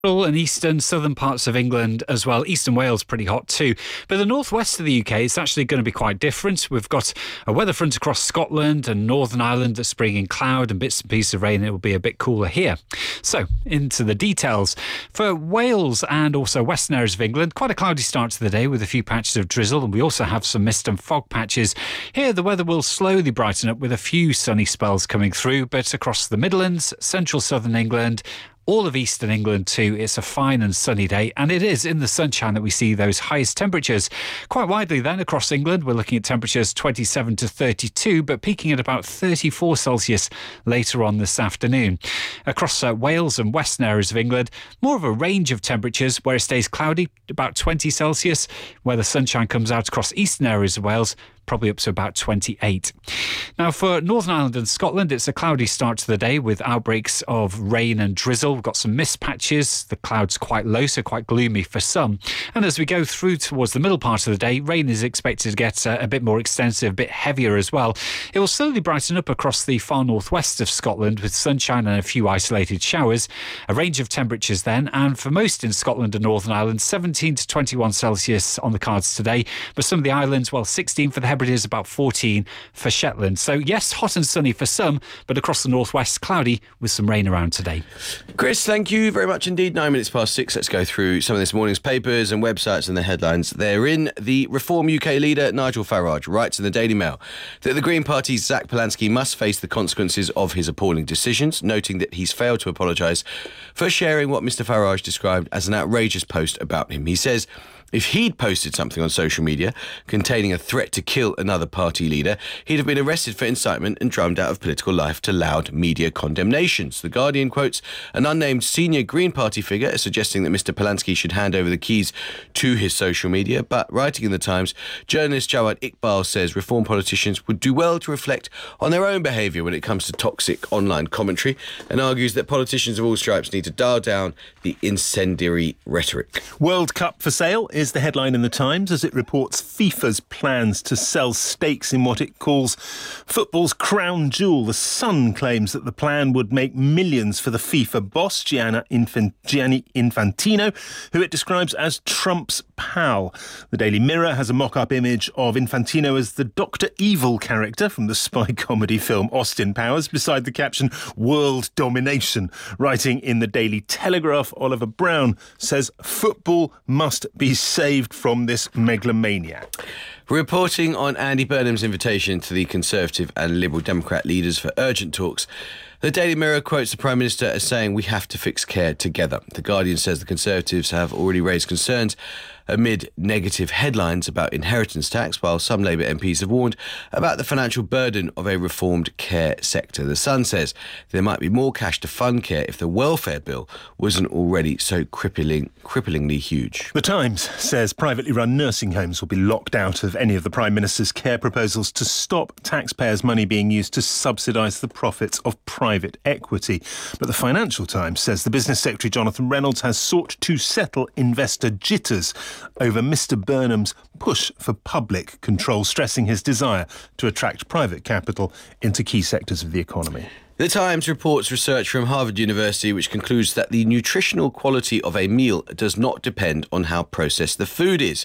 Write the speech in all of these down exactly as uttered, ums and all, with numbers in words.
And eastern, southern parts of England as well. Eastern Wales pretty hot too. But the northwest of the U K, it's actually going to be quite different. We've got a weather front across Scotland and Northern Ireland that's bringing cloud and bits and pieces of rain. It will be a bit cooler here. So into the details. For Wales and also western areas of England, quite a cloudy start to the day with a few patches of drizzle. And we also have some mist and fog patches. Here the weather will slowly brighten up with a few sunny spells coming through. But across the Midlands, central southern England, all of eastern England too, it's a fine and sunny day, and it is in the sunshine that we see those highest temperatures. Quite widely then across England, we're looking at temperatures twenty-seven to thirty-two, but peaking at about thirty-four Celsius later on this afternoon. Across uh, Wales and western areas of England, more of a range of temperatures where it stays cloudy, about twenty Celsius, where the sunshine comes out across eastern areas of Wales, probably up to about twenty-eight. Now for Northern Ireland and Scotland, it's a cloudy start to the day with outbreaks of rain and drizzle. We've got some mist patches. The cloud's quite low, so quite gloomy for some. And as we go through towards the middle part of the day, rain is expected to get uh, a bit more extensive, a bit heavier as well. It will slowly brighten up across the far northwest of Scotland with sunshine and a few isolated showers. A range of temperatures then, and for most in Scotland and Northern Ireland, seventeen to twenty-one Celsius on the cards today. But some of the islands, well, sixteen for the Hebrides, about fourteen for Shetland. So yes, hot and sunny for some, but across the northwest, cloudy with some rain around today. Chris, thank you very much indeed. Nine minutes past six. Let's go through some of this morning's papers and websites and the headlines. Therein, the Reform U K leader, Nigel Farage, writes in the Daily Mail that the Green Party's Zach Polanski must face the consequences of his appalling decisions, noting that he's failed to apologise for sharing what Mr Farage described as an outrageous post about him. He says if he'd posted something on social media containing a threat to kill another party leader, he'd have been arrested for incitement and drummed out of political life to loud media condemnations. The Guardian quotes an unnamed senior Green Party figure as suggesting that Mr Polanski should hand over the keys to his social media, but writing in the Times, journalist Jawad Iqbal says Reform politicians would do well to reflect on their own behaviour when it comes to toxic online commentary, and argues that politicians of all stripes need to dial down the incendiary rhetoric. World Cup for sale is the headline in the Times as it reports FIFA's plans to sell stakes in what it calls football's crown jewel. The Sun claims that the plan would make millions for the FIFA boss, Gianna Infant- Gianni Infantino, who it describes as Trump's pal. The Daily Mirror has a mock-up image of Infantino as the Doctor Evil character from the spy comedy film Austin Powers, beside the caption, "World Domination." Writing in the Daily Telegraph, Oliver Brown says football must be saved from this megalomaniac. Reporting on Andy Burnham's invitation to the Conservative and Liberal Democrat leaders for urgent talks, the Daily Mirror quotes the Prime Minister as saying, "We have to fix care together." The Guardian says the Conservatives have already raised concerns amid negative headlines about inheritance tax, while some Labour M Ps have warned about the financial burden of a reformed care sector. The Sun says there might be more cash to fund care if the welfare bill wasn't already so crippling, cripplingly huge. The Times says privately run nursing homes will be locked out of any of the Prime Minister's care proposals to stop taxpayers' money being used to subsidise the profits of private equity. But the Financial Times says the Business Secretary Jonathan Reynolds has sought to settle investor jitters over Mr Burnham's push for public control, stressing his desire to attract private capital into key sectors of the economy. The Times reports research from Harvard University which concludes that the nutritional quality of a meal does not depend on how processed the food is.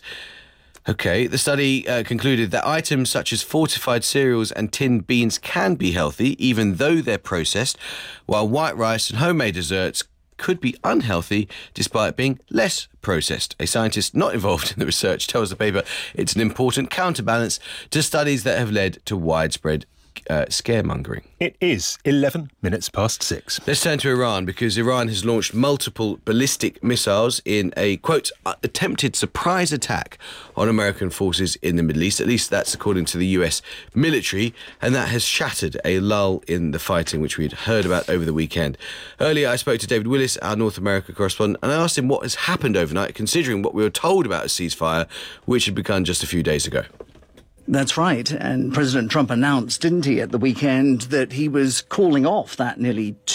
OK, the study uh, concluded that items such as fortified cereals and tinned beans can be healthy even though they're processed, while white rice and homemade desserts could be unhealthy despite being less processed. A scientist not involved in the research tells the paper it's an important counterbalance to studies that have led to widespread uh, scaremongering. It is eleven minutes past six. Let's turn to Iran, because Iran has launched multiple ballistic missiles in a, quote, attempted surprise attack on American forces in the Middle East. At least that's according to the U S military, and that has shattered a lull in the fighting, which we'd heard about over the weekend. Earlier, I spoke to David Willis, our North America correspondent, and I asked him what has happened overnight, considering what we were told about a ceasefire, which had begun just a few days ago. That's right. And President Trump announced, didn't he, at the weekend that he was calling off that nearly